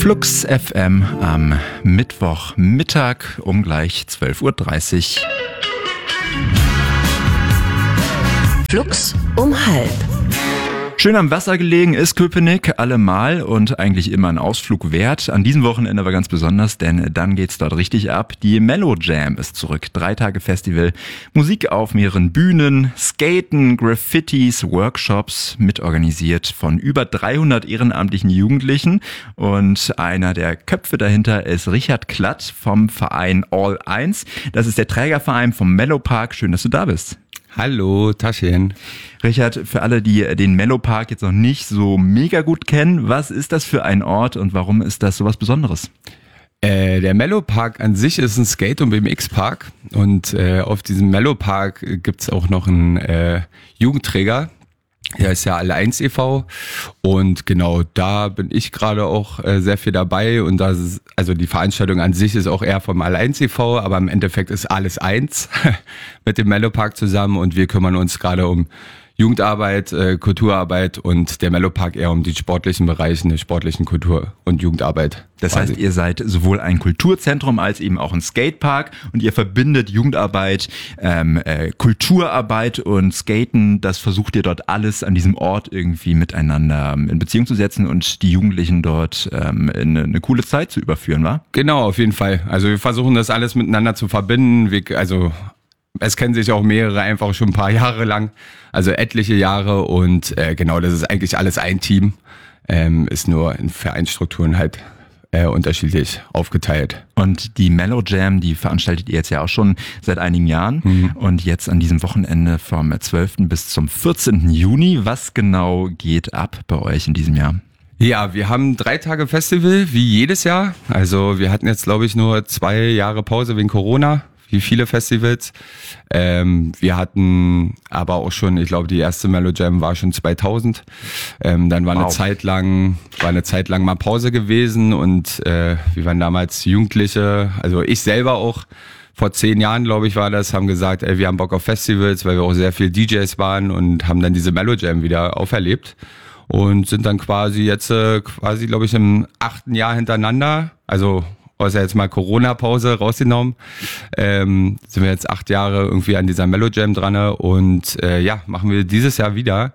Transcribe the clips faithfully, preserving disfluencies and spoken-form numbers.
Flux F M am Mittwochmittag um gleich zwölf Uhr dreißig. Flux um halb. Schön am Wasser gelegen ist Köpenick allemal und eigentlich immer ein Ausflug wert. An diesem Wochenende war ganz besonders, denn dann geht's dort richtig ab. Die Mellow Jam ist zurück. Drei Tage Festival, Musik auf mehreren Bühnen, Skaten, Graffitis, Workshops, mitorganisiert von über dreihundert ehrenamtlichen Jugendlichen. Und einer der Köpfe dahinter ist Richard Klatt vom Verein All eins. Das ist der Trägerverein vom Mellow Park. Schön, dass du da bist. Hallo, Taschen. Richard, für alle, die den Mellow Park jetzt noch nicht so mega gut kennen, was ist das für ein Ort und warum ist das so was Besonderes? Äh, der Mellow Park an sich ist ein Skate- und B M X-Park und äh, auf diesem Mellow Park gibt's auch noch einen äh, Jugendträger. Der ist ja All eins e V und genau da bin ich gerade auch äh, sehr viel dabei und das ist, also die Veranstaltung an sich ist auch eher vom All eins e V, aber im Endeffekt ist alles eins mit dem Mellow Park zusammen und wir kümmern uns gerade um Jugendarbeit, äh, Kulturarbeit und der Mellow Park eher um die sportlichen Bereiche, der sportlichen Kultur- und Jugendarbeit. Das quasi. heißt, ihr seid sowohl ein Kulturzentrum als eben auch ein Skatepark und ihr verbindet Jugendarbeit, ähm, äh, Kulturarbeit und Skaten. Das versucht ihr dort alles an diesem Ort irgendwie miteinander in Beziehung zu setzen und die Jugendlichen dort ähm, in eine coole Zeit zu überführen, wa? Genau, auf jeden Fall. Also wir versuchen das alles miteinander zu verbinden. Wir, also es kennen sich auch mehrere einfach schon ein paar Jahre lang, also etliche Jahre und äh, genau, das ist eigentlich alles ein Team, ähm, ist nur in Vereinsstrukturen halt äh, unterschiedlich aufgeteilt. Und die Mellow Jam, die veranstaltet ihr jetzt ja auch schon seit einigen Jahren mhm. und jetzt an diesem Wochenende vom zwölften bis zum vierzehnten Juni. Was genau geht ab bei euch in diesem Jahr? Ja, wir haben drei Tage Festival, wie jedes Jahr. Also wir hatten jetzt, glaube ich, nur zwei Jahre Pause wegen Corona. Wie viele Festivals. Ähm, wir hatten aber auch schon, ich glaube, die erste Mellow Jam war schon zweitausend. Ähm, dann war wow. eine Zeit lang, war eine Zeit lang mal Pause gewesen und äh, wir waren damals Jugendliche, also ich selber auch. Vor zehn Jahren, glaube ich, war das, haben gesagt, ey, wir haben Bock auf Festivals, weil wir auch sehr viel D Js waren und haben dann diese Mellow Jam wieder auferlebt und sind dann quasi jetzt, äh, quasi, glaube ich, im achten Jahr hintereinander, also außer jetzt mal Corona-Pause rausgenommen, ähm, sind wir jetzt acht Jahre irgendwie an dieser Mellow Jam dran und äh, ja, machen wir dieses Jahr wieder.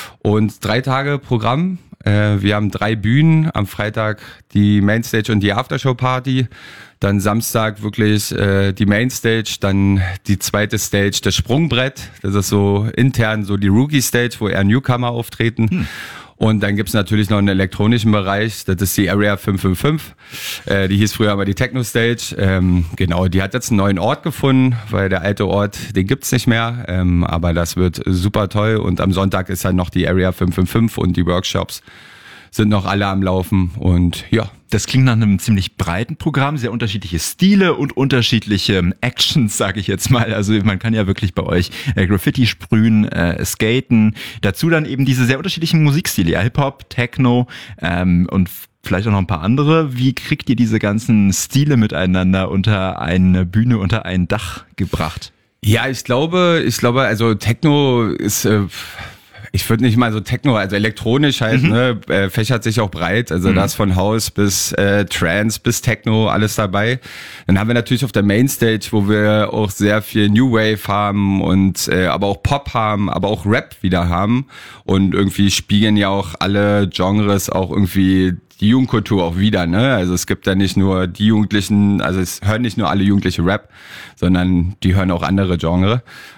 Und drei Tage Programm, äh, wir haben drei Bühnen, am Freitag die Mainstage und die Aftershow-Party, dann Samstag wirklich äh, die Mainstage, dann die zweite Stage, das Sprungbrett, das ist so intern so die Rookie-Stage, wo eher Newcomer auftreten. Hm. Und dann gibt's natürlich noch einen elektronischen Bereich, das ist die Area fünf fünf fünf, äh, die hieß früher aber die Techno Stage, ähm, genau, die hat jetzt einen neuen Ort gefunden, weil der alte Ort, den gibt's nicht mehr, ähm, aber das wird super toll und am Sonntag ist dann noch die Area fünf fünf fünf und die Workshops sind noch alle am Laufen und ja. Das klingt nach einem ziemlich breiten Programm, sehr unterschiedliche Stile und unterschiedliche Actions, sage ich jetzt mal. Also man kann ja wirklich bei euch äh, Graffiti sprühen, äh, skaten, dazu dann eben diese sehr unterschiedlichen Musikstile, ja, Hip-Hop, Techno ähm, und vielleicht auch noch ein paar andere. Wie kriegt ihr diese ganzen Stile miteinander unter eine Bühne, unter ein Dach gebracht? Ja, ich glaube, ich glaube, also Techno ist... Äh, Ich würde nicht mal so Techno, also elektronisch halt, mhm. ne, äh, fächert sich auch breit, also mhm. da ist von House bis äh, Trance bis Techno alles dabei. Dann haben wir natürlich auf der Mainstage, wo wir auch sehr viel New Wave haben und äh, aber auch Pop haben, aber auch Rap wieder haben und irgendwie spiegeln ja auch alle Genres auch irgendwie die Jugendkultur auch wieder, ne? Also es gibt ja nicht nur die Jugendlichen, also es hören nicht nur alle Jugendliche Rap, sondern die hören auch andere Genre.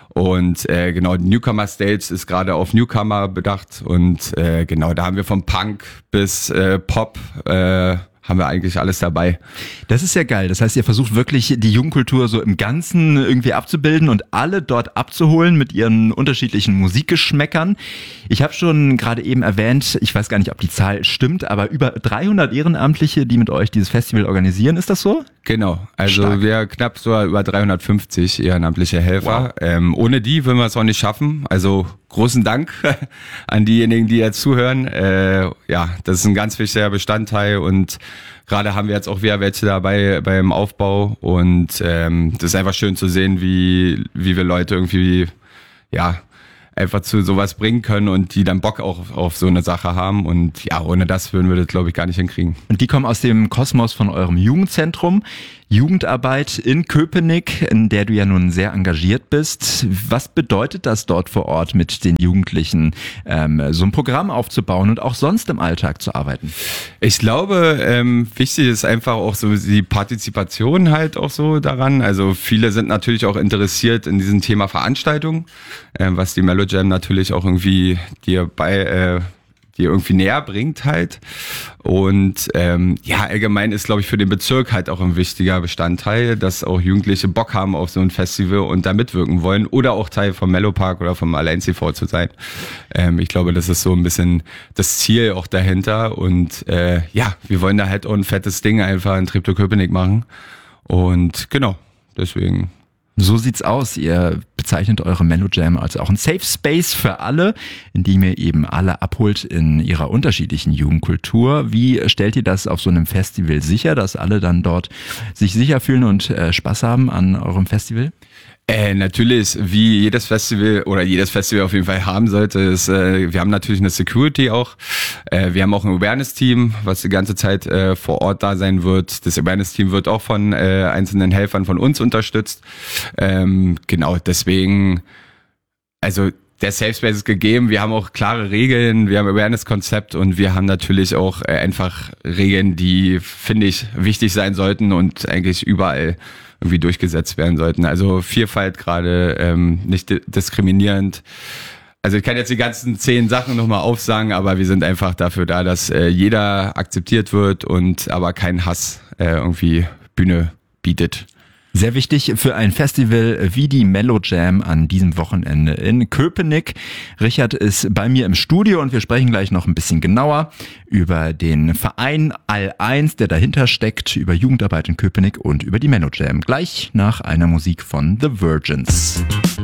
Und äh, genau, die Newcomer Stage ist gerade auf Newcomer bedacht und äh, genau, da haben wir vom Punk bis äh, Pop äh, haben wir eigentlich alles dabei. Das ist ja geil. Das heißt, ihr versucht wirklich die Jugendkultur so im Ganzen irgendwie abzubilden und alle dort abzuholen mit ihren unterschiedlichen Musikgeschmäckern. Ich habe schon gerade eben erwähnt, ich weiß gar nicht, ob die Zahl stimmt, aber über dreihundert Ehrenamtliche, die mit euch dieses Festival organisieren. Ist das so? Genau. Also Stark. wir knapp so über dreihundertfünfzig ehrenamtliche Helfer. Wow. Ähm, ohne die würden wir es auch nicht schaffen. Also großen Dank an diejenigen, die jetzt zuhören. Äh, ja, das ist ein ganz wichtiger Bestandteil und gerade haben wir jetzt auch wieder welche dabei beim Aufbau und ähm, das ist einfach schön zu sehen, wie wie wir Leute irgendwie ja einfach zu sowas bringen können und die dann Bock auch auf so eine Sache haben. Und ja, ohne das würden wir das, glaube ich, gar nicht hinkriegen. Und die kommen aus dem Kosmos von eurem Jugendzentrum. Jugendarbeit in Köpenick, in der du ja nun sehr engagiert bist. Was bedeutet das dort vor Ort mit den Jugendlichen, ähm, so ein Programm aufzubauen und auch sonst im Alltag zu arbeiten? Ich glaube, ähm, wichtig ist einfach auch so die Partizipation halt auch so daran. Also viele sind natürlich auch interessiert in diesem Thema Veranstaltung, äh, was die Melo Jam natürlich auch irgendwie dir bei äh, die irgendwie näher bringt halt. Und ähm, ja, allgemein ist, glaube ich, für den Bezirk halt auch ein wichtiger Bestandteil, dass auch Jugendliche Bock haben auf so ein Festival und da mitwirken wollen oder auch Teil vom Mellow Park oder vom Allein C V zu sein. Ähm, ich glaube, das ist so ein bisschen das Ziel auch dahinter. Und äh, ja, wir wollen da halt auch ein fettes Ding einfach in Treptow-Köpenick machen. Und genau, deswegen... So sieht's aus. Ihr bezeichnet eure Melo Jam als auch ein Safe Space für alle, in dem ihr eben alle abholt in ihrer unterschiedlichen Jugendkultur. Wie stellt ihr das auf so einem Festival sicher, dass alle dann dort sich sicher fühlen und äh, Spaß haben an eurem Festival? Äh, natürlich, wie jedes Festival oder jedes Festival auf jeden Fall haben sollte, ist, äh, wir haben natürlich eine Security auch. Äh, wir haben auch ein Awareness-Team, was die ganze Zeit äh, vor Ort da sein wird. Das Awareness-Team wird auch von äh, einzelnen Helfern von uns unterstützt. Ähm, genau, deswegen, also der Safe Space ist gegeben. Wir haben auch klare Regeln, wir haben Awareness-Konzept und wir haben natürlich auch äh, einfach Regeln, die, finde ich, wichtig sein sollten und eigentlich überall irgendwie durchgesetzt werden sollten. Also Vielfalt gerade, ähm, nicht diskriminierend. Also ich kann jetzt die ganzen zehn Sachen nochmal aufsagen, aber wir sind einfach dafür da, dass äh, jeder akzeptiert wird und aber kein Hass äh, irgendwie Bühne bietet. Sehr wichtig für ein Festival wie die Melo Jam an diesem Wochenende in Köpenick. Richard ist bei mir im Studio und wir sprechen gleich noch ein bisschen genauer über den Verein All eins, der dahinter steckt, über Jugendarbeit in Köpenick und über die Melo Jam. Gleich nach einer Musik von The Virgins.